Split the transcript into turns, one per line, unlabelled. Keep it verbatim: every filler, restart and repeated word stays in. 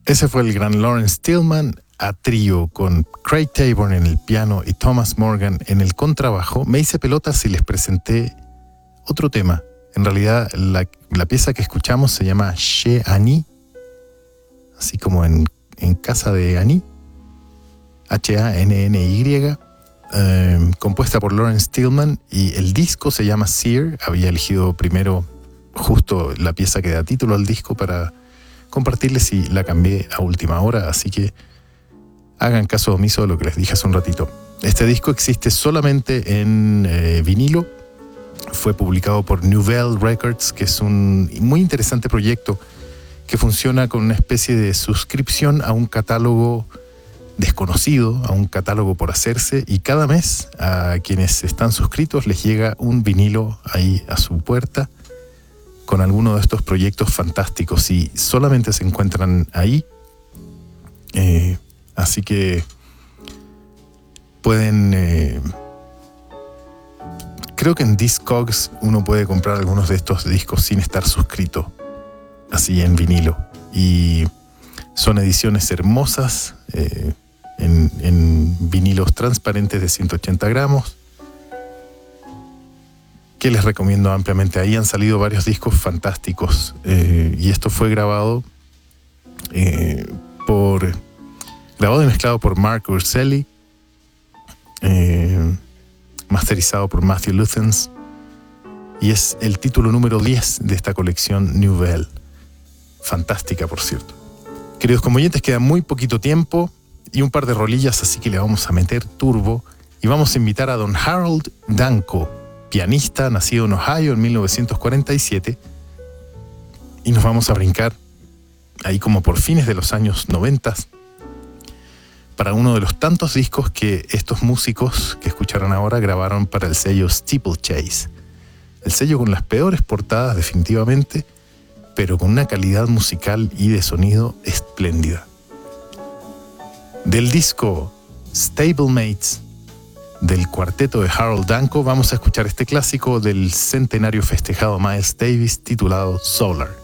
Ese fue el gran Lawrence Tillman a trío con Craig Taborn en el piano y Thomas Morgan en el contrabajo. Me hice pelotas y les presenté otro tema. En realidad la, la pieza que escuchamos se llama Chez Annie, así como en, en casa de Annie, H A N N Y, eh, compuesta por Lawrence Tillman, y el disco se llama Sear. Había elegido primero justo la pieza que da título al disco para compartirles y la cambié a última hora, así que hagan caso omiso de lo que les dije hace un ratito. Este disco existe solamente en eh, vinilo. Fue publicado por Nouvelle Records, que es un muy interesante proyecto que funciona con una especie de suscripción a un catálogo desconocido, a un catálogo por hacerse, y cada mes a quienes están suscritos les llega un vinilo ahí a su puerta con alguno de estos proyectos fantásticos, y solamente se encuentran ahí. Eh, así que pueden... Eh, creo que en Discogs uno puede comprar algunos de estos discos sin estar suscrito, así en vinilo. Y son ediciones hermosas, eh, en, en vinilos transparentes de ciento ochenta gramos, que les recomiendo ampliamente. Ahí han salido varios discos fantásticos, eh, y esto fue grabado eh, por grabado y mezclado por Mark Urselli, eh, masterizado por Matthew Luthens, y es el título número diez de esta colección Nouvelle, fantástica por cierto. Queridos conmoyentes, queda muy poquito tiempo y un par de rolillas, así que le vamos a meter turbo y vamos a invitar a don Harold Danko, pianista nacido en Ohio en mil novecientos cuarenta y siete, y nos vamos a brincar ahí como por fines de los años noventa para uno de los tantos discos que estos músicos que escucharon ahora grabaron para el sello Steeplechase, el sello con las peores portadas definitivamente, pero con una calidad musical y de sonido espléndida. Del disco Stablemates del cuarteto de Harold Danko vamos a escuchar este clásico del centenario festejado Miles Davis titulado Solar.